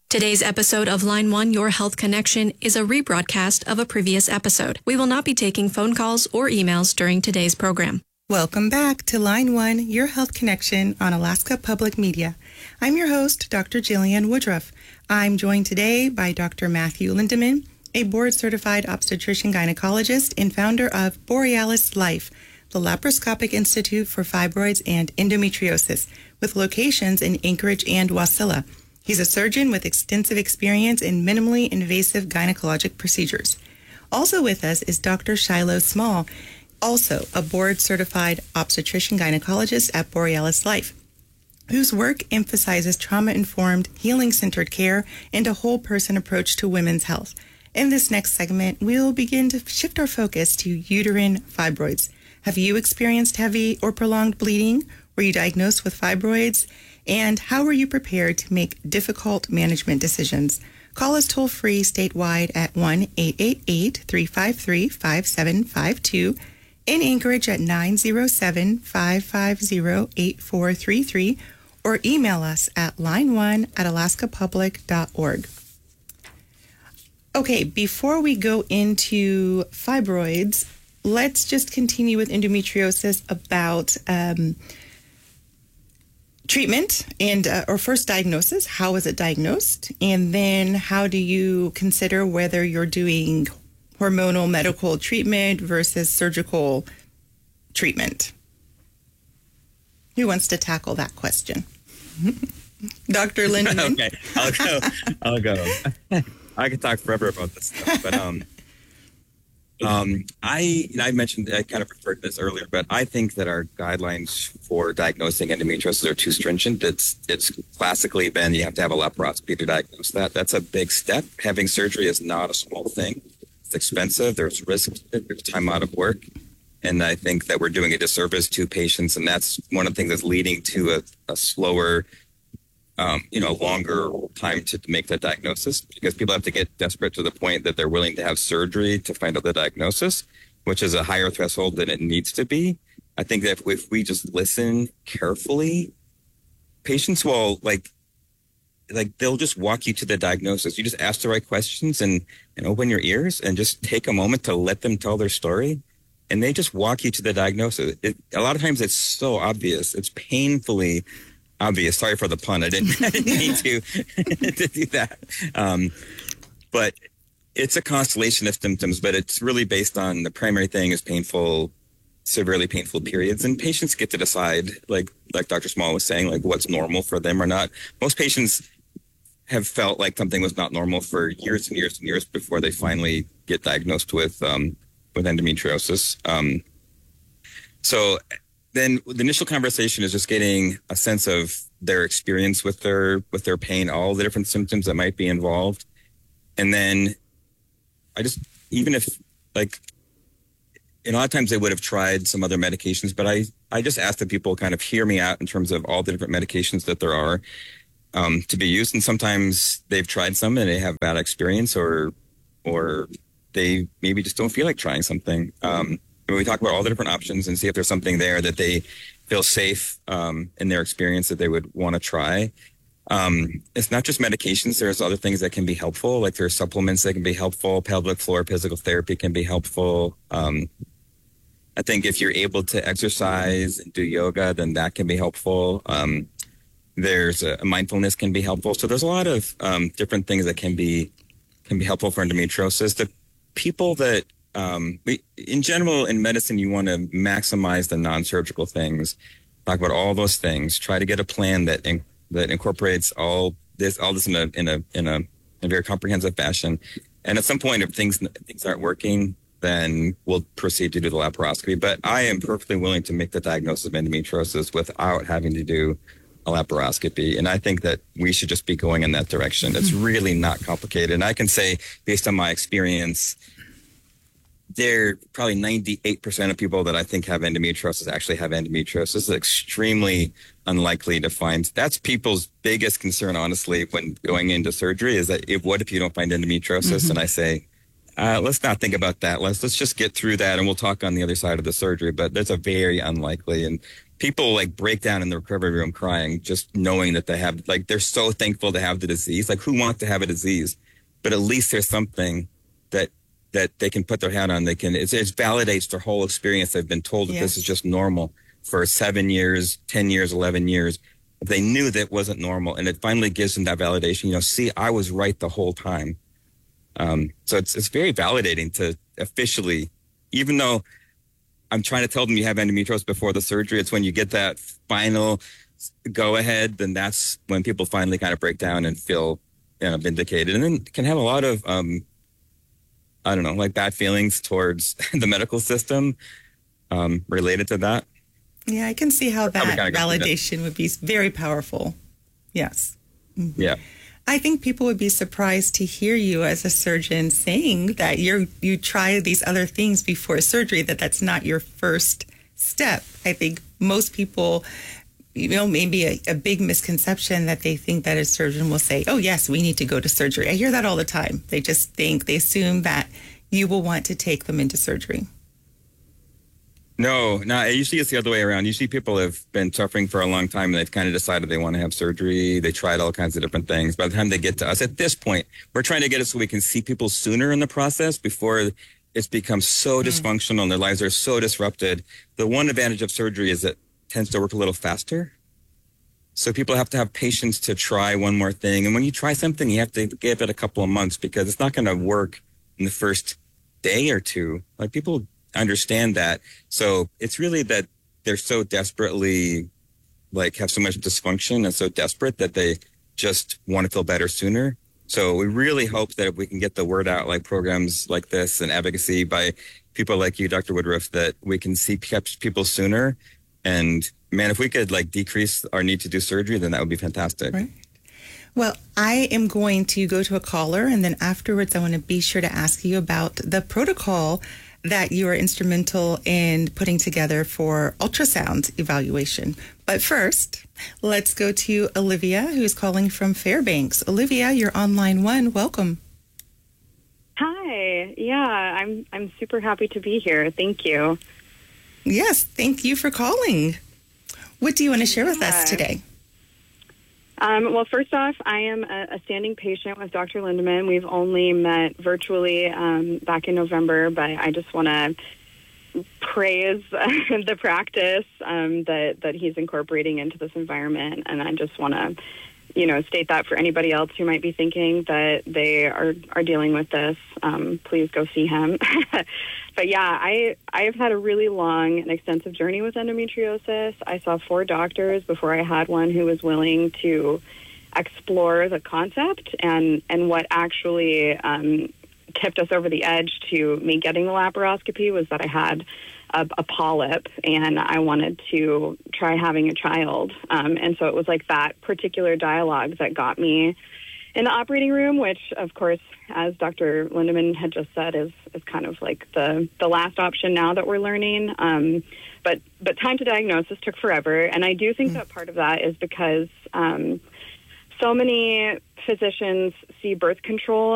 Today's episode of Line 1 Your Health Connection is a rebroadcast of a previous episode. We will not be taking phone calls or emails during today's program. Welcome back to Line 1 Your Health Connection on Alaska Public Media. I'm your host, Dr. Jillian Woodruff. I'm joined today by Dr. Matthew Lindeman, a board-certified obstetrician-gynecologist and founder of Borealis Life, the Laparoscopic Institute for Fibroids and Endometriosis, with locations in Anchorage and Wasilla. He's a surgeon with extensive experience in minimally invasive gynecologic procedures. Also with us is Dr. Shiloh Small, also a board-certified obstetrician-gynecologist at Borealis Life, whose work emphasizes trauma-informed, healing-centered care and a whole-person approach to women's health. In this next segment, we'll begin to shift our focus to uterine fibroids. Have you experienced heavy or prolonged bleeding? Were you diagnosed with fibroids? And how were you prepared to make difficult management decisions? Call us toll-free statewide at 1-888-353-5752, in Anchorage at 907-550-8433, or email us at line1@alaskapublic.org. Okay, before we go into fibroids, let's just continue with endometriosis about treatment and or first diagnosis. How is it diagnosed? And then how do you consider whether you're doing hormonal medical treatment versus surgical treatment? Who wants to tackle that question? Dr. Lindeman? Okay, I'll go. I could talk forever about this stuff, but I mentioned, I kind of referred to this earlier, but I think that our guidelines for diagnosing endometriosis are too stringent. It's classically been you have to have a laparoscopy to diagnose that. That's a big step. Having surgery is not a small thing. It's expensive. There's risk. There's time out of work. And I think that we're doing a disservice to patients. And that's one of the things that's leading to a slower, longer time to make that diagnosis, because people have to get desperate to the point that they're willing to have surgery to find out the diagnosis, which is a higher threshold than it needs to be. I think that if we just listen carefully, patients will like they'll just walk you to the diagnosis. You just ask the right questions and open your ears and just take a moment to let them tell their story. And they just walk you to the diagnosis. A lot of times it's so obvious. It's painfully obvious. Sorry for the pun. I didn't mean to do that. But it's a constellation of symptoms, but it's really based on the primary thing is severely painful periods. And patients get to decide, like Dr. Small was saying, like what's normal for them or not. Most patients have felt like something was not normal for years and years and years before they finally get diagnosed with endometriosis. So then the initial conversation is just getting a sense of their experience with their pain, all the different symptoms that might be involved. And then even if a lot of times they would have tried some other medications, but I just ask that people kind of hear me out in terms of all the different medications that there are to be used. And sometimes they've tried some and they have bad experience or they maybe just don't feel like trying something. We talk about all the different options and see if there's something there that they feel safe in their experience that they would want to try. It's not just medications. There's other things that can be helpful. Like there's supplements that can be helpful. Pelvic floor physical therapy can be helpful. I think if you're able to exercise and do yoga, then that can be helpful. There's mindfulness can be helpful. So there's a lot of different things that can be helpful for endometriosis. The people that in general, in medicine, you want to maximize the non-surgical things. Talk about all those things. Try to get a plan that incorporates all this in a very comprehensive fashion. And at some point, if things aren't working, then we'll proceed to do the laparoscopy. But I am perfectly willing to make the diagnosis of endometriosis without having to do a laparoscopy. And I think that we should just be going in that direction. It's really not complicated. And I can say, based on my experience, there probably 98% of people that I think have endometriosis actually have endometriosis. It's extremely unlikely to find. That's people's biggest concern, honestly, when going into surgery is that what if you don't find endometriosis? And I say, let's not think about that. Let's just get through that, and we'll talk on the other side of the surgery. But that's a very unlikely. And people like break down in the recovery room crying, just knowing that they have, like, they're so thankful to have the disease. Like, who wants to have a disease? But at least there's something that they can put their hand on. They can, it validates their whole experience. They've been told that Yes. this is just normal for 7 years, 10 years, 11 years. They knew that wasn't normal, and it finally gives them that validation. See, I was right the whole time. So it's very validating to officially, even though I'm trying to tell them you have endometriosis before the surgery, it's when you get that final go ahead, then that's when people finally kind of break down and feel vindicated, and then can have a lot of, I don't know, like bad feelings towards the medical system related to that. Yeah, I can see how that kinda go through that. validation would be very powerful. Yes. Yeah. I think people would be surprised to hear you as a surgeon saying that you try these other things before surgery, that's not your first step. I think most people, maybe a big misconception that they think that a surgeon will say, oh, yes, we need to go to surgery. I hear that all the time. They assume that you will want to take them into surgery. No, usually it's the other way around. Usually people have been suffering for a long time and they've kind of decided they want to have surgery. They tried all kinds of different things. By the time they get to us, at this point, we're trying to get it so we can see people sooner in the process before it's become so dysfunctional and their lives are so disrupted. The one advantage of surgery is it tends to work a little faster. So people have to have patience to try one more thing. And when you try something, you have to give it a couple of months because it's not going to work in the first day or two. Like, people understand that. So it's really that they're so desperately, like, have so much dysfunction and so desperate that they just want to feel better sooner. So we really hope that if we can get the word out, like programs like this and advocacy by people like you, Dr. Woodruff, that we can see people sooner. And man, if we could like decrease our need to do surgery, then that would be fantastic. Right. Well, I am going to go to a caller, and then afterwards I want to be sure to ask you about the protocol that you are instrumental in putting together for ultrasound evaluation. But first, let's go to Olivia, who's calling from Fairbanks. Olivia, you're on line one. Welcome. Hi. Yeah, I'm super happy to be here. Thank you. Yes, thank you for calling. What do you want to share with us today? Well, first off, I am a standing patient with Dr. Lindeman. We've only met virtually back in November, but I just want to praise the practice that he's incorporating into this environment, and I just want to, state that for anybody else who might be thinking that they are dealing with this, please go see him. But yeah, I've had a really long and extensive journey with endometriosis. I saw 4 doctors before I had one who was willing to explore the concept, and what actually tipped us over the edge to me getting the laparoscopy was that I had a polyp and I wanted to try having a child. And so it was like that particular dialogue that got me in the operating room, which, of course, as Dr. Lindeman had just said, is kind of like the last option now that we're learning. But time to diagnosis took forever. And I do think that part of that is because so many physicians see birth control